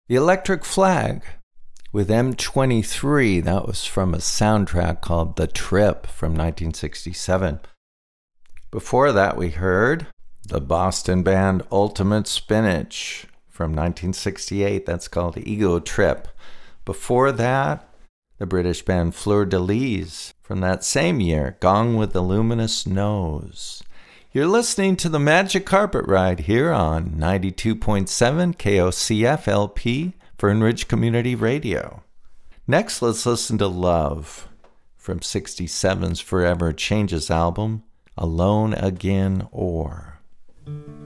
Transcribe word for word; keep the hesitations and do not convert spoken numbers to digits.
The Electric Flag with M twenty-three. That was from a soundtrack called The Trip from nineteen sixty-seven. Before that, we heard the Boston band Ultimate Spinach from nineteen sixty-eight. That's called Ego Trip. Before that, the British band Fleur de Lis from that same year, Gone with the Luminous Nose. You're listening to the Magic Carpet Ride here on ninety-two point seven K O C F L P, Fern Ridge Community Radio. Next, let's listen to Love from sixty-seven's Forever Changes album, Alone Again Or.